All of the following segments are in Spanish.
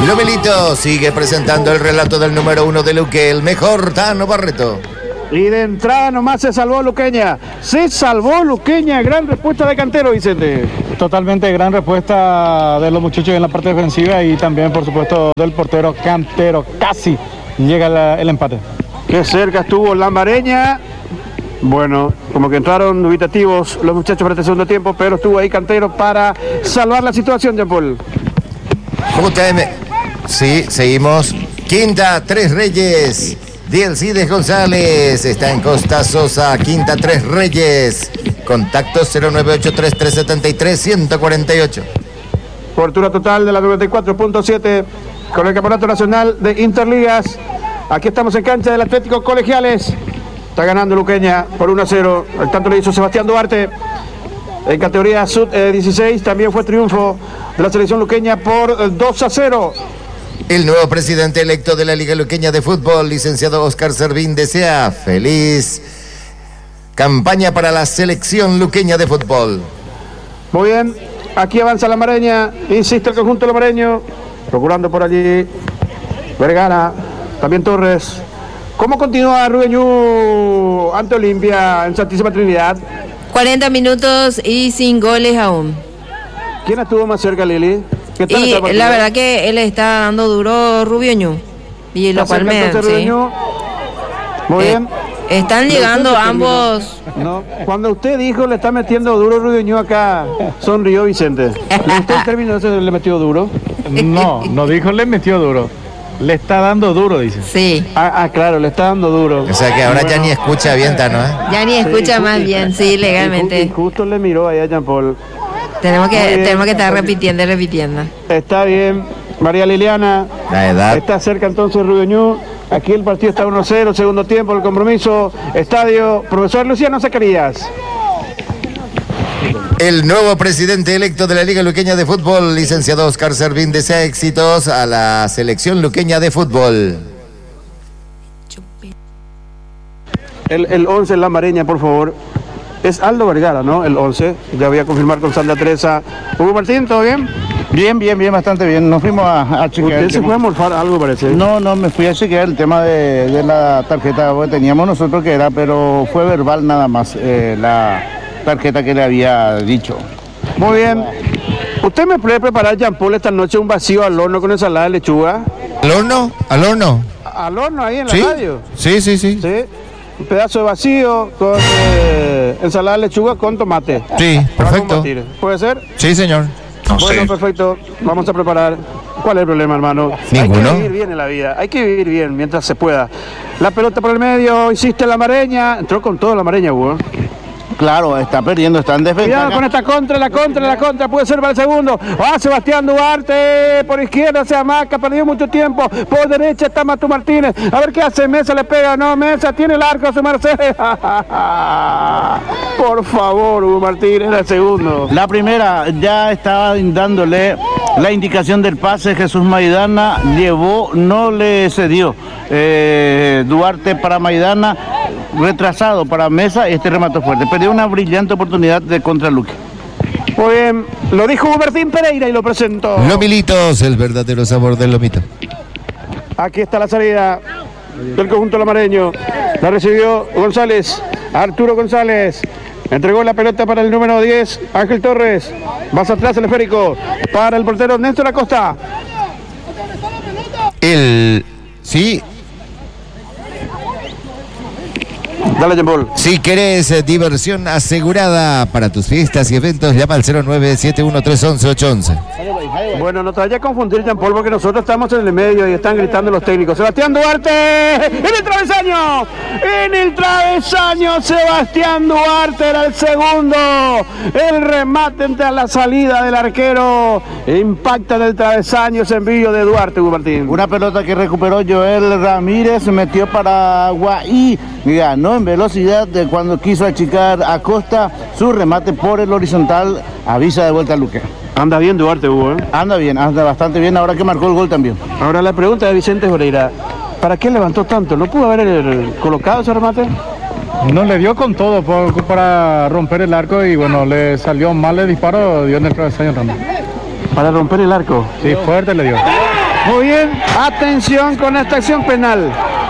Lomelito sigue presentando el relato del número 1 de Luque, el mejor Tano Barreto. Y de entrada nomás se salvó Luqueña. Se salvó Luqueña. Gran respuesta de Cantero, Vicente. Totalmente gran respuesta de los muchachos en la parte defensiva y también, por supuesto, del portero Cantero. Casi llega el empate. Qué cerca estuvo Lambareña. Bueno, como que entraron dubitativos los muchachos para este segundo tiempo, pero estuvo ahí Cantero para salvar la situación, Jean Paul. JM. Sí, seguimos. Quinta, Tres Reyes. Dielcides González está en Costa Sosa. Quinta, Tres Reyes. Contacto 0983373-148. Cobertura total de la 94.7 con el Campeonato Nacional de Interligas. Aquí estamos en cancha del Atlético Colegiales. Está ganando Luqueña por 1-0. El tanto le hizo Sebastián Duarte. En categoría sub-16 también fue triunfo de la selección luqueña por 2-0. El nuevo presidente electo de la Liga Luqueña de Fútbol, licenciado Oscar Servín, desea feliz campaña para la selección luqueña de fútbol. Muy bien, aquí avanza la Mareña, insiste el conjunto lamareño, procurando por allí Vergara, también Torres. ¿Cómo continúa Rubeñú ante Olimpia en Santísima Trinidad? 40 minutos y sin goles aún. ¿Quién estuvo más cerca, Lili? Y la verdad que él está dando duro Rubeñú. Y lo cual me sí. Muy bien. Están llegando ambos. No, cuando usted dijo le está metiendo duro Rubeñú acá, sonrió Vicente. ¿Le gustó el término ese le metió duro? No dijo le metió duro. Le está dando duro, dice. Sí. Claro, le está dando duro. O sea que ahora ya ni escucha bien, Tano, ¿eh? Ya ni escucha más bien, sí, legalmente. Y justo le miró ahí a Jean Paul. Tenemos que estar repitiendo y repitiendo. Está bien. María Liliana. La edad. Está cerca entonces Rubeñú. Aquí el partido está 1-0, segundo tiempo, el compromiso. Estadio, profesor Luciano Zacarías. El nuevo presidente electo de la Liga Luqueña de Fútbol, licenciado Oscar Servín, desea éxitos a la selección luqueña de fútbol. El 11 en la Mareña, por favor. Es Aldo Vergara, ¿no? El 11. Ya voy a confirmar con Sandra Teresa. Hugo Martín, ¿todo bien? Bien, bastante bien. Nos fuimos a chequear. ¿Usted se fue a morfar algo, parece? No, me fui a chequear el tema de la tarjeta que teníamos nosotros, que era, pero fue verbal nada más, la tarjeta que le había dicho. Muy bien. ¿Usted me puede preparar, Jean Paul, esta noche un vacío al horno con ensalada de lechuga? ¿Al horno? ¿Al horno? ¿Al horno ahí en la ¿Sí? radio? Sí. Sí. Un pedazo de vacío con ensalada de lechuga con tomate. Sí, perfecto. ¿Puede ser? Sí, señor. Bueno, perfecto. Vamos a preparar. ¿Cuál es el problema, hermano? Ninguno. Hay que vivir bien en la vida. Hay que vivir bien mientras se pueda. La pelota por el medio. Insiste la Mareña. Entró con todo la Mareña, Hugo. Claro, está perdiendo, está en defensa. Cuidado con esta contra, la contra. Puede ser para el segundo. Sebastián Duarte. Por izquierda se amaca. Perdió mucho tiempo. Por derecha está Matu Martínez. A ver qué hace. Mesa le pega. No, Mesa tiene el arco a su merced. Por favor, Hugo Martínez, era el segundo. La primera ya estaba dándole la indicación del pase. Jesús Maidana llevó, no le cedió. Duarte para Maidana, retrasado para Mesa, remató fuerte. Perdió una brillante oportunidad de contra Luque. Muy bien, lo dijo Martín Pereira y lo presentó. Lomilitos, el verdadero sabor del lomito. Aquí está la salida del conjunto lamareño. La recibió González, Arturo González. Entregó la pelota para el número 10, Ángel Torres. Más atrás el esférico para el portero Néstor Acosta. Sí. Dale, Jean Paul. Si querés diversión asegurada para tus fiestas y eventos, llama al 0971311811. Bueno, no te vayas a confundir, Jean Paul, porque nosotros estamos en el medio y están gritando los técnicos. Sebastián Duarte en el travesaño. En el travesaño, Sebastián Duarte era el segundo. El remate entre la salida del arquero. Impacta en el travesaño ese envío de Duarte, Hugo Martín. Una pelota que recuperó Joel Ramírez, metió para Guaí y ganó en velocidad de cuando quiso achicar a Costa. Su remate por el horizontal avisa de vuelta a Luque. Anda bien Duarte, Hugo, ¿eh? Anda bien, anda bastante bien, ahora que marcó el gol también. Ahora la pregunta de Vicente Joreira, ¿para qué levantó tanto? ¿No pudo haber colocado ese remate? No, le dio con todo para romper el arco y bueno, le salió mal el disparo, dio en el travesaño también. Para romper el arco. Sí, fuerte le dio. Muy bien, atención con esta acción penal.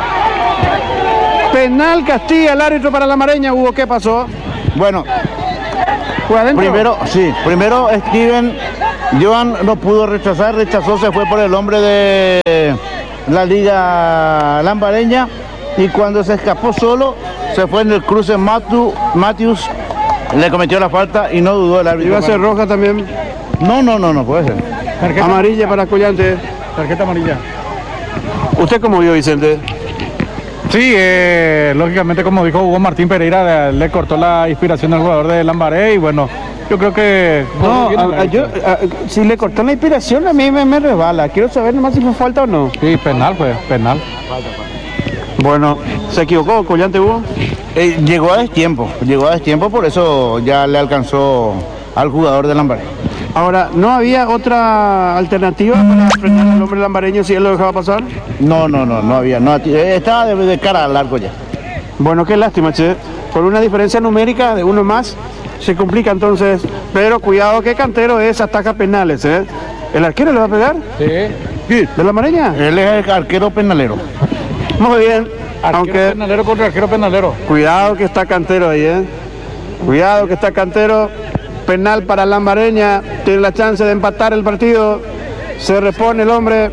Penal castiga el árbitro para la Mareña. Hugo, ¿qué pasó? Bueno, ¿Fue adentro? primero Steven Joan no pudo rechazó, se fue por el hombre de la Liga Lambareña y cuando se escapó solo, se fue en el cruce Matthews, le cometió la falta y no dudó el árbitro. ¿Iba a ser roja también? No puede ser. Tarjeta amarilla para Collante. Tarjeta amarilla. ¿Usted cómo vio, Vicente? Sí, lógicamente, como dijo Hugo Martín Pereira, le cortó la inspiración al jugador de Lambaré y bueno, yo creo que... No, si le cortó la inspiración a mí me resbala. Quiero saber nomás si fue falta o no. Sí, penal, penal. Bueno, ¿se equivocó Collante, Hugo? Llegó a destiempo, por eso ya le alcanzó al jugador de Lambaré. Ahora, ¿no había otra alternativa para frenar al hombre lambareño si él lo dejaba pasar? No había, estaba de cara al arco ya. Bueno, qué lástima, che. Con una diferencia numérica de uno más, se complica entonces. Pero cuidado que Cantero ataca penales, ¿eh? ¿El arquero le va a pegar? Sí. ¿De la Mareña? Él es el arquero penalero. Muy bien. Arquero penalero contra arquero penalero. Cuidado que está Cantero ahí, ¿eh? Cuidado que está Cantero. Penal para Lambareña. Tiene la chance de empatar el partido. Se repone el hombre.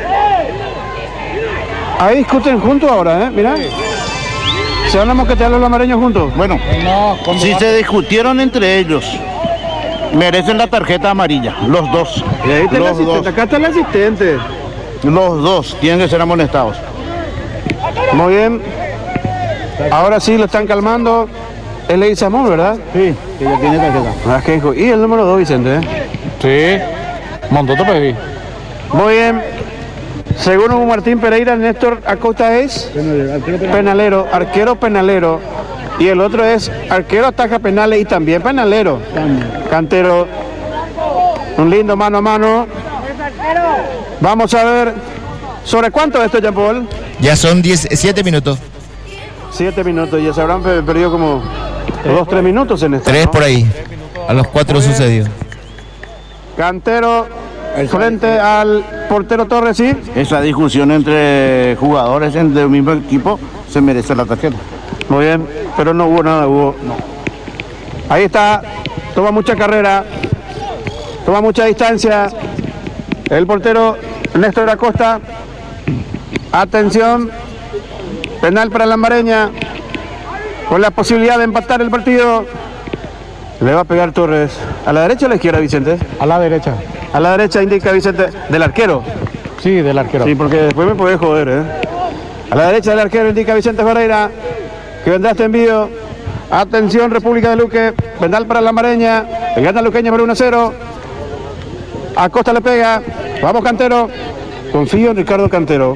Ahí discuten juntos ahora, ¿eh? Mirá. Se van a mosquetear los lambareños juntos. Bueno, si se discutieron entre ellos, merecen la tarjeta amarilla, los dos. Y ahí está el asistente. Acá está el asistente. Los dos tienen que ser amonestados. Muy bien. Ahora sí lo están calmando. Es Ley Samón, ¿verdad? Sí, que ya tiene tarjeta. Y el número 2, Vicente, ¿eh? Sí. Montoto pedí. Muy bien. Según Hugo Martín Pereira, Néstor Acosta es penalero, arquero penalero. Y el otro es arquero ataja penales y también penalero. Cantero. Un lindo mano a mano. Vamos a ver. ¿Sobre cuánto es esto, Jean Paul? Ya son 7 minutos. 7 minutos, ya se habrán perdido como 2-3 minutos en esto. 3 ¿no? por ahí. A los 4 sucedió. Cantero frente al portero Torres, sí. Esa discusión entre jugadores del mismo equipo se merece la tarjeta. Muy bien, pero no hubo nada, Hugo. Ahí está, toma mucha carrera, toma mucha distancia. El portero Néstor Acosta. Atención, penal para Lambareña, con la posibilidad de empatar el partido. Le va a pegar Torres. ¿A la derecha o a la izquierda, Vicente? A la derecha. A la derecha indica Vicente, del arquero. Sí, del arquero. Sí, porque después me puede joder, ¿eh? A la derecha del arquero indica Vicente Ferreira, que vendrá este envío. Atención, República de Luque, penal para Lambareña. Le gana Luqueña por 1-0. Acosta le pega. Vamos, Cantero. Confío en Ricardo Cantero.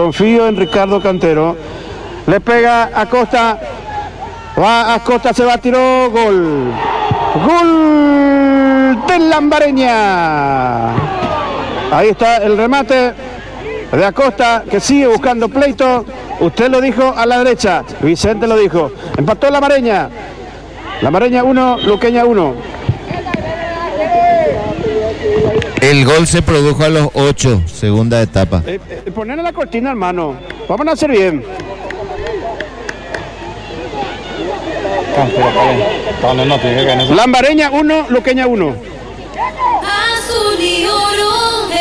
Le pega Acosta. Va Acosta, se va, tiró. Gol. Gol de Lambareña. Ahí está el remate de Acosta, que sigue buscando pleito. Usted lo dijo a la derecha. Vicente lo dijo. Empató Lambareña. Lambareña 1, Luqueña 1. El gol se produjo a los 8, segunda etapa. Ponerle la cortina, hermano. Vamos a hacer bien. Lambareña 1, Luqueña 1. Azul y oro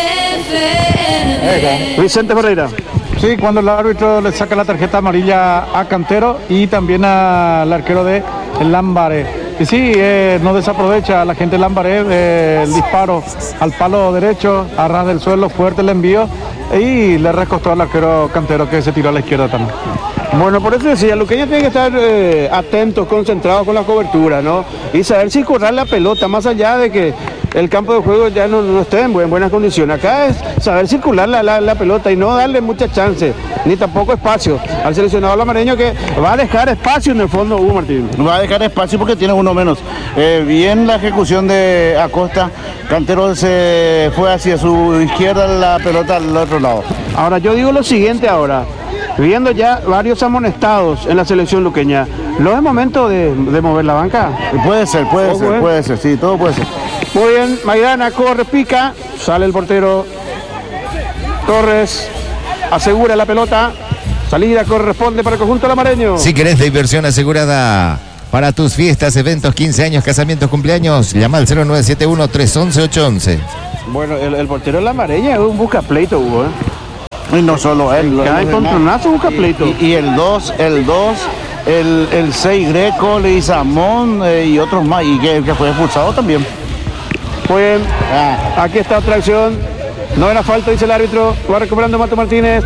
FM. Vicente Ferreira. Sí, cuando el árbitro le saca la tarjeta amarilla a Cantero y también al arquero de Lambaré. Y sí, no desaprovecha a la gente de Lambaré el disparo al palo derecho, a ras del suelo, fuerte el envío y le recostó al arquero Cantero, que se tiró a la izquierda también. Bueno, por eso decía, Luqueña tiene que estar atentos, concentrados con la cobertura, ¿no? Y saber circular la pelota, más allá de que el campo de juego ya no esté en buenas condiciones. Acá es saber circular la pelota y no darle muchas chances, ni tampoco espacio al seleccionado lambareño, que va a dejar espacio en el fondo, Hugo Martín. Va a dejar espacio porque tiene uno menos. Bien la ejecución de Acosta. Cantero se fue hacia su izquierda, la pelota al otro lado. Ahora, yo digo lo siguiente ahora. Viendo ya varios amonestados en la selección luqueña, ¿no es momento de mover la banca? Puede ser, sí, todo puede ser. Muy bien, Maidana corre, pica, sale el portero Torres asegura la pelota. Salida corresponde para el conjunto lamareño. Si querés diversión asegurada para tus fiestas, eventos, 15 años, casamientos, cumpleaños, llama al 0971-311-811. Bueno, el portero de lamareña es un busca pleito, Hugo, ¿eh? Y no solo él. Cada encontronazo busca pleito. Y el 2, el 6 Greco, Leguizamón y otros más, y que fue expulsado también. Muy bien, aquí está otra acción. No era falta, dice el árbitro. Va recuperando Mato Martínez.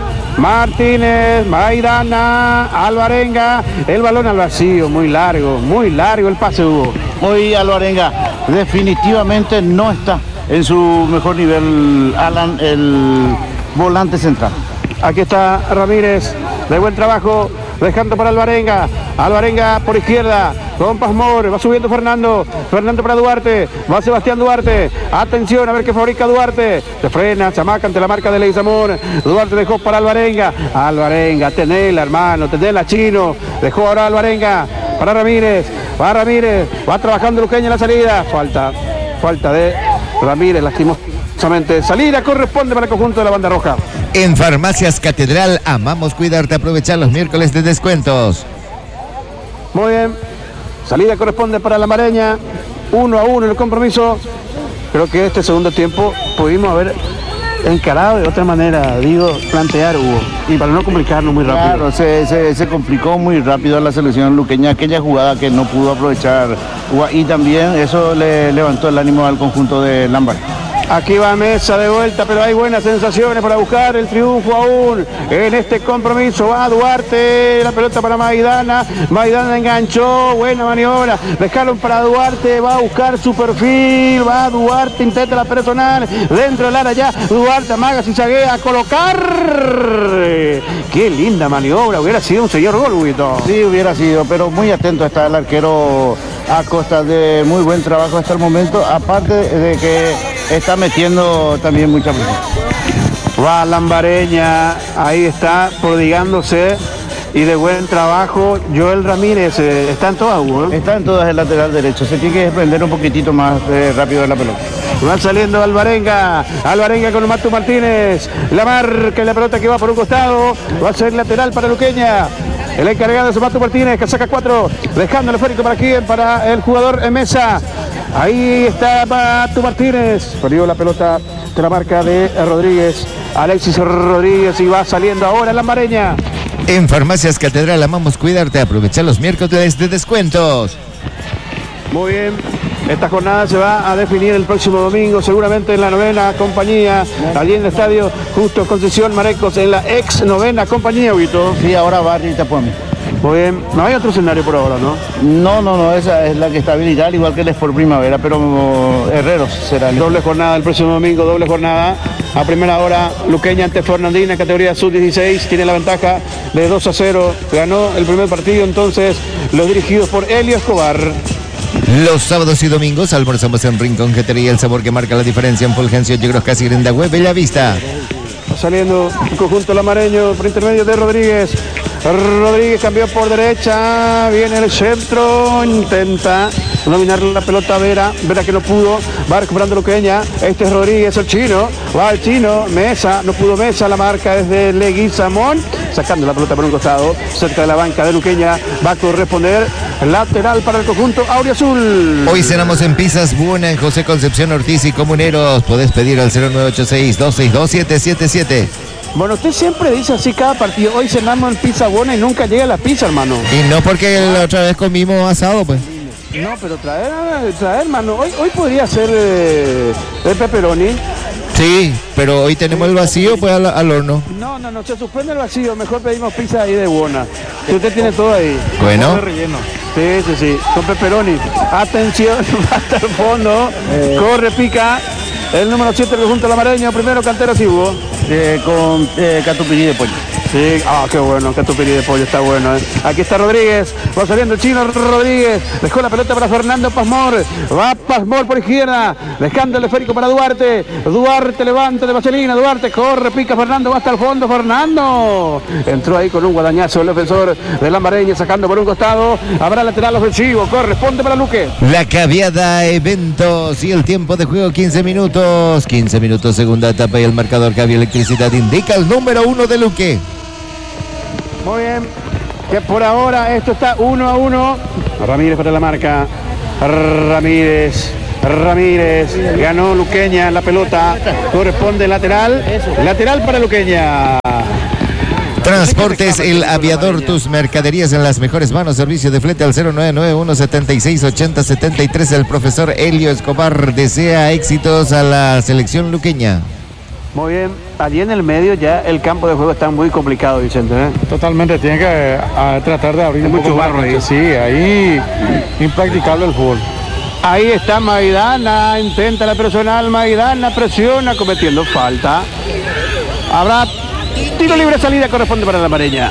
Maidana, Alvarenga. El balón al vacío, muy largo el pase, Hugo. Hoy Alvarenga definitivamente no está en su mejor nivel, Alan, el volante central. Aquí está Ramírez, de buen trabajo, dejando para Alvarenga. Alvarenga por izquierda, con Pasmor, va subiendo Fernando para Duarte, va Sebastián Duarte. Atención a ver qué fabrica Duarte. Se frena, chamaca ante la marca de Leguizamón. Duarte dejó para Alvarenga. Alvarenga, tenela, hermano, tenela, Chino. Dejó ahora Alvarenga para Ramírez. Va trabajando Luqueña en la salida. Falta de Ramírez, lastimosamente. Salida corresponde para el conjunto de la banda roja. En Farmacias Catedral, amamos cuidarte, aprovechar los miércoles de descuentos. Muy bien, salida corresponde para la Lamareña, 1-1 el compromiso. Creo que este segundo tiempo pudimos haber encarado de otra manera, plantear, Hugo, y para no complicarnos muy rápido. Claro, se complicó muy rápido a la selección luqueña, aquella jugada que no pudo aprovechar, y también eso le levantó el ánimo al conjunto de Lambaré. Aquí va Mesa de vuelta, pero hay buenas sensaciones para buscar el triunfo aún en este compromiso. Va Duarte, la pelota para Maidana. Maidana enganchó, buena maniobra. Dejaron para Duarte, va a buscar su perfil. Va Duarte, intenta la personal. Dentro del área ya, Duarte amaga y zaguea a colocar. Qué linda maniobra, hubiera sido un señor gol, Huguito. Sí, hubiera sido, pero muy atento está el arquero Acosta, de muy buen trabajo hasta el momento, aparte de que está metiendo también mucha presión. Va Lambareña, ahí está prodigándose y de buen trabajo Joel Ramírez. Está en todas, Hugo, ¿eh? Está en todas el lateral derecho, se tiene que desprender un poquitito más rápido de la pelota. Va saliendo Alvarenga con Mato Martínez, la marca y la pelota que va por un costado, va a ser lateral para Luqueña. El encargado es Mato Martínez, que saca 4, dejando el esférico para quién, para el jugador Mesa. Ahí está Mato Martínez, perdió la pelota de la marca de Rodríguez, Alexis Rodríguez, y va saliendo ahora Lambareña. En Farmacias Catedral, amamos cuidarte, aprovechar los miércoles de descuentos. Muy bien, esta jornada se va a definir el próximo domingo, seguramente en la 9ª compañía, allí en el estadio Justo Concesión Marecos, en la ex 9ª compañía, Huguito. Sí, ahora va Rita Puami. Muy bien, no hay otro escenario por ahora, ¿no? No, esa es la que está habilitada, igual que el Sport Primavera, pero Herreros será el... Doble jornada el próximo domingo, doble jornada. A primera hora, Luqueña ante Fernandina, categoría sub-16, tiene la ventaja de 2-0. Ganó el primer partido, entonces, los dirigidos por Elio Escobar. Los sábados y domingos almorzamos en Rincón Jetería, el sabor que marca la diferencia en Fulgencio, Yegros, Casi, Grindagüe, Bellavista. Saliendo el conjunto lamareño por intermedio de Rodríguez. Rodríguez cambió por derecha, viene el centro, intenta dominar la pelota Vera que no pudo, va recuperando Luqueña, este es Rodríguez, el chino, va el chino, Mesa, no pudo Mesa, la marca es de Leguizamón, sacando la pelota por un costado, cerca de la banca de Luqueña, va a corresponder lateral para el conjunto auriazul. Hoy cenamos en Pizzas Buena, en José Concepción Ortiz y Comuneros, podés pedir al 0986-262-777. Bueno, usted siempre dice así cada partido, hoy cenamos en Pizza Buena y nunca llega la pizza, hermano. Y no porque la otra vez comimos asado, pues. No, pero traer, hermano, hoy podría ser el pepperoni. Sí, pero hoy tenemos el vacío, pues al horno. No, se suspende el vacío, mejor pedimos pizza ahí de Buena. Si usted tiene todo ahí. Bueno. Sí, con pepperoni. Atención, hasta el fondo, corre, pica. El número 7 del conjunto lamareño, primero Cantera Cibo. Con catupirí de pollo. Sí, qué bueno, catupirí de pollo, está bueno. Aquí está Rodríguez, va saliendo el chino Rodríguez, dejó la pelota para Fernando Pasmor, va Pasmor por izquierda, dejando el esférico para Duarte, levanta de vaselina, Duarte corre, pica Fernando, va hasta el fondo, Fernando, entró ahí con un guadañazo el defensor de Lambareña, sacando por un costado, habrá lateral ofensivo, corresponde para Luque. La Caviada Eventos y el tiempo de juego 15 minutos, segunda etapa y el marcador Cavi el electricidad, indica el número 1 de Luque. Muy bien, que por ahora esto está 1-1. Ramírez para la marca. Ramírez, ganó Luqueña la pelota, corresponde lateral para Luqueña. Transportes El Aviador, tus mercaderías en las mejores manos, servicio de flete al 0991-768073. El profesor Helio Escobar desea éxitos a la selección luqueña. Muy bien, allí en el medio ya el campo de juego está muy complicado, Vicente, ¿eh? Totalmente, tiene que tratar de abrir mucho barro ahí. Sí, ahí impracticable el fútbol. Ahí está Maidana, intenta la personal, Maidana presiona, cometiendo falta. Habrá tiro libre, salida, corresponde para la Mareña.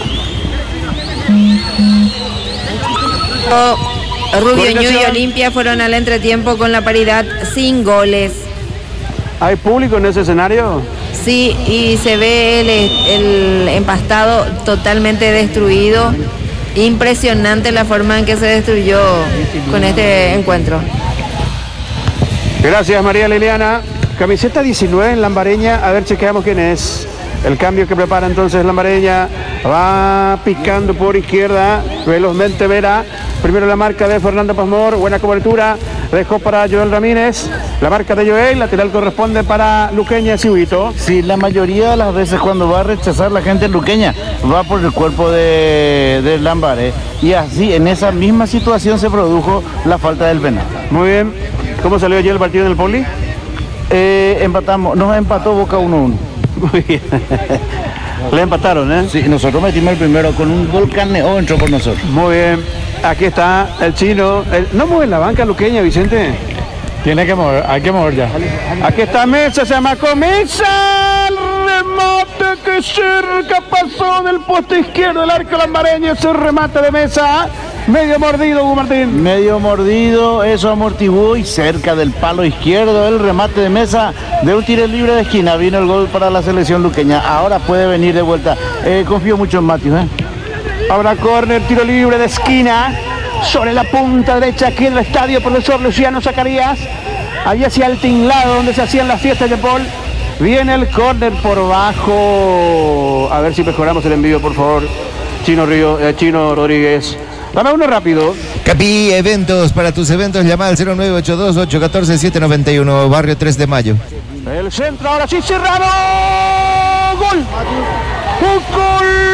Rubio Ñu y Olimpia fueron al entretiempo con la paridad sin goles. ¿Hay público en ese escenario? Sí, y se ve el empastado totalmente destruido. Impresionante la forma en que se destruyó con este encuentro. Gracias, María Liliana. Camiseta 19 en Lambareña. A ver, chequeamos quién es. El cambio que prepara entonces Lambareña. Va picando por izquierda. Velozmente Vera. Primero la marca de Fernando Pasmor. Buena cobertura. Dejó para Joel Ramírez. La marca de Joel. Lateral corresponde para Luqueña Cibuito. Sí, la mayoría de las veces cuando va a rechazar la gente luqueña va por el cuerpo de Lambaré. Y así, en esa misma situación se produjo la falta del penal. Muy bien. ¿Cómo salió ayer el partido en el Poli? Empatamos, nos empató Boca 1-1. Muy bien. Le empataron, ¿eh? Sí, nosotros metimos el primero con un gol Caneo, entró por nosotros. Muy bien. Aquí está el chino. ¿No mueve la banca luqueña, Vicente? Tiene que mover, hay que mover ya. Aquí está Mesa, se llama Mesa. El remate que cerca pasó del poste izquierdo del arco lambareño. Ese remate de Mesa. Medio mordido, Hugo Martín. Medio mordido, eso amortiguó y cerca del palo izquierdo el remate de Mesa de un tiro libre de esquina. Vino el gol para la selección luqueña. Ahora puede venir de vuelta. Confío mucho en Matius. Habrá córner, tiro libre de esquina. Sobre la punta derecha aquí del estadio, profesor Luciano Zacarías. Allí hacia el tinglado donde se hacían las fiestas de Paul. Viene el córner por bajo. A ver si mejoramos el envío, por favor. Chino Rodríguez. Dame uno rápido. Capi Eventos, para tus eventos llama al 0982-814-791, Barrio 3 de Mayo. El centro ahora sí cerrado. Gol. Un gol.